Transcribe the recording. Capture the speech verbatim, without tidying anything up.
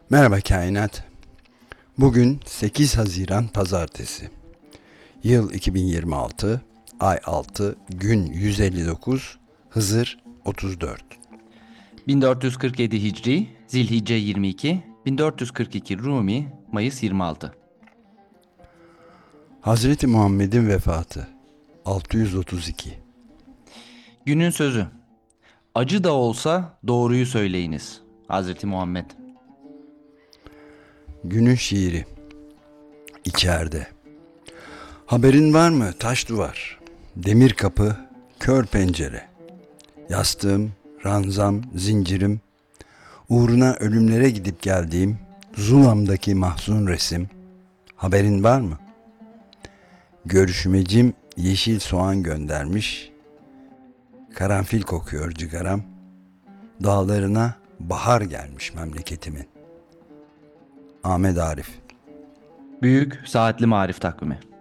Merhaba kainat. Bugün sekiz Haziran Pazartesi. Yıl iki bin yirmi altı, ay altı, gün yüz elli dokuz, Hızır otuz dört. bin dört yüz kırk yedi Hicri, Zilhicce yirmi iki, bin dört yüz kırk iki Rumi, Mayıs yirmi altı. Hazreti Muhammed'in vefatı altı yüz otuz iki. Günün sözü: acı da olsa doğruyu söyleyiniz. Hazreti Muhammed. Günün şiiri. İçeride. Haberin var mı taş duvar, demir kapı, kör pencere. Yastığım, ranzam, zincirim, uğruna ölümlere gidip geldiğim Zulam'daki mahzun resim. Haberin var mı? Görüşmecim yeşil soğan göndermiş. Karanfil kokuyor cigaram. Dağlarına bahar gelmiş memleketimin. Ahmet Arif. Büyük Saatli Marif Takvimi.